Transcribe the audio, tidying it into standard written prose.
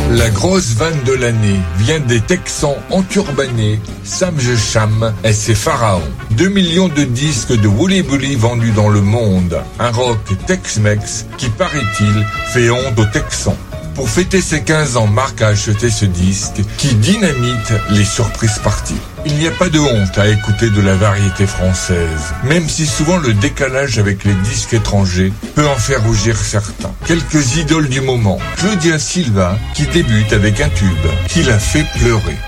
La grosse vanne de l'année vient des Texans enturbanés, Sam Sham et ses pharaons. 2 millions de disques de Wooly Bully vendus dans le monde. Un rock Tex-Mex qui, paraît-il, fait honte aux Texans. Pour fêter ses 15 ans, Marc a acheté ce disque qui dynamite les surprises parties. Il n'y a pas de honte à écouter de la variété française, même si souvent le décalage avec les disques étrangers peut en faire rougir certains. Quelques idoles du moment. Claudia Silva qui débute avec un tube qui l'a fait pleurer.